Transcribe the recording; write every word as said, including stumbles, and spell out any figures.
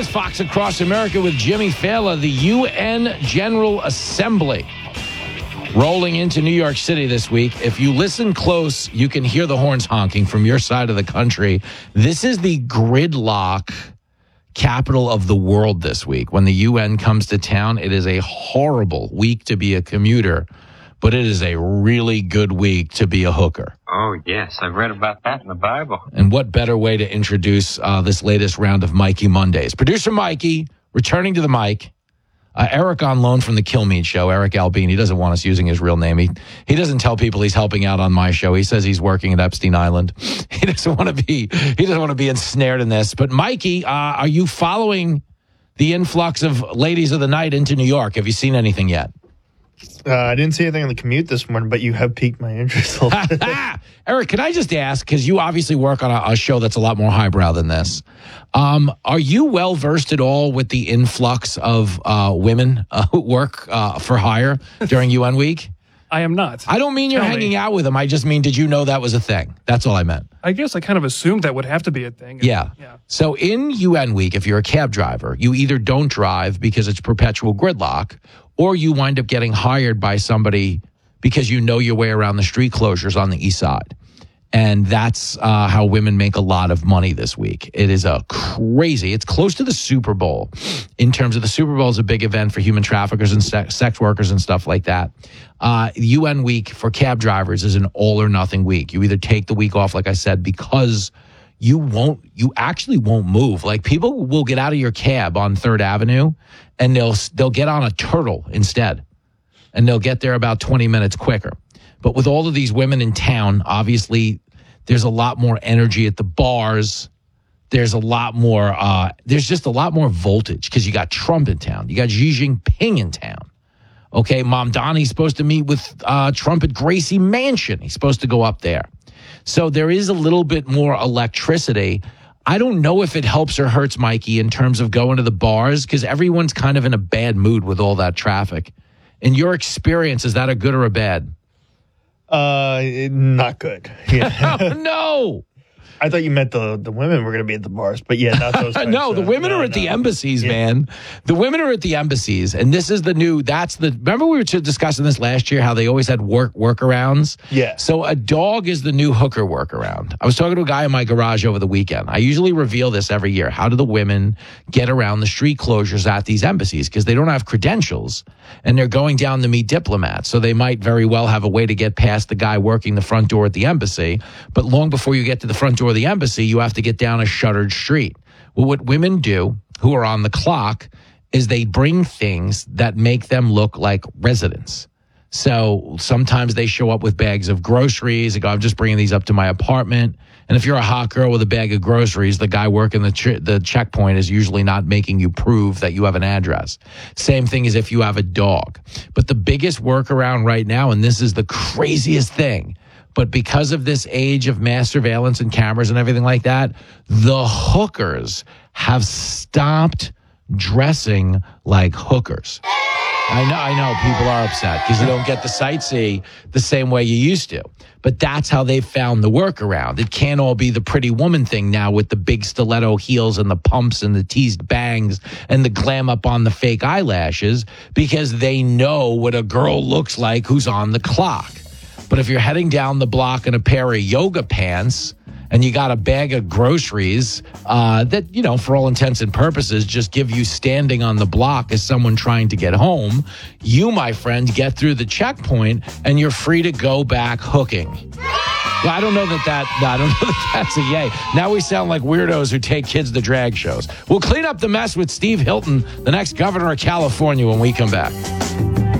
is Fox Across America with Jimmy Fallon. The U N General Assembly rolling into New York City this week. If you listen close, you can hear the horns honking from your side of the country. This is the gridlock capital of the world this week. When the U N comes to town, it is a horrible week to be a commuter, but it is a really good week to be a hooker. Oh, yes. I've read about that in the Bible. And what better way to introduce uh, this latest round of Mikey Mondays? Producer Mikey, returning to the mic. Uh, Eric on loan from the Kill Meat show, Eric Albine. He doesn't want us using his real name. He, he doesn't tell people he's helping out on my show. He says he's working at Epstein Island. He doesn't want to be he doesn't want to be ensnared in this. But Mikey, uh, are you following the influx of ladies of the night into New York? Have you seen anything yet? Uh, I didn't see anything on the commute this morning, but you have piqued my interest a little bit. Eric, can I just ask, because you obviously work on a, a show that's a lot more highbrow than this, um, are you well-versed at all with the influx of uh, women uh, who work uh, for hire during U N week? I am not. I don't mean you're Tell hanging me. out with them. I just mean, did you know that was a thing? That's all I meant. I guess I kind of assumed that would have to be a thing. Yeah. yeah. So in U N week, if you're a cab driver, you either don't drive because it's perpetual gridlock, or you wind up getting hired by somebody because you know your way around the street closures on the east side. And that's uh, how women make a lot of money this week. It is a crazy, it's close to the Super Bowl in terms of the Super Bowl is a big event for human traffickers and sex, sex workers and stuff like that. Uh, U N week for cab drivers is an all or nothing week. You either take the week off, like I said, because you won't, you actually won't move. Like people will get out of your cab on Third Avenue and they'll, they'll get on a turtle instead. And they'll get there about twenty minutes quicker. But with all of these women in town, obviously, there's a lot more energy at the bars. There's a lot more, uh, there's just a lot more voltage because you got Trump in town. You got Xi Jinping in town. Okay, Mom Donnie's supposed to meet with uh, Trump at Gracie Mansion. He's supposed to go up there. So there is a little bit more electricity. I don't know if it helps or hurts, Mikey, in terms of going to the bars because everyone's kind of in a bad mood with all that traffic. In your experience, is that a good or a bad? Uh, not good. Yeah. Oh, no. I thought you meant the, the women were going to be at the bars, but yeah, not those. No, the women no, are at no. the embassies, Yeah. man. The women are at the embassies, and this is the new, that's the, remember we were discussing this last year, how they always had work workarounds? Yeah. So a dog is the new hooker workaround. I was talking to a guy in my garage over the weekend. I usually reveal this every year. How do the women get around the street closures at these embassies? Because they don't have credentials, and they're going down to meet diplomats, so they might very well have a way to get past the guy working the front door at the embassy, but long before you get to the front door of the embassy, you have to get down a shuttered street. Well, what women do who are on the clock is they bring things that make them look like residents. So sometimes they show up with bags of groceries. They go, I'm just bringing these up to my apartment. And if you're a hot girl with a bag of groceries, the guy working the ch- the checkpoint is usually not making you prove that you have an address. Same thing as if you have a dog. But the biggest workaround right now, and this is the craziest thing, but because of this age of mass surveillance and cameras and everything like that, the hookers have stopped dressing like hookers. I know, I know people are upset because you don't get the sightsee the same way you used to. But that's how they found the workaround. It can't all be the pretty woman thing now with the big stiletto heels and the pumps and the teased bangs and the glam up on the fake eyelashes because they know what a girl looks like who's on the clock. But if you're heading down the block in a pair of yoga pants and you got a bag of groceries uh, that, you know, for all intents and purposes, just give you standing on the block as someone trying to get home, you, my friend, get through the checkpoint and you're free to go back hooking. Well, I don't know that that, no, I don't know that that's a yay. Now we sound like weirdos who take kids to drag shows. We'll clean up the mess with Steve Hilton, the next governor of California, when we come back.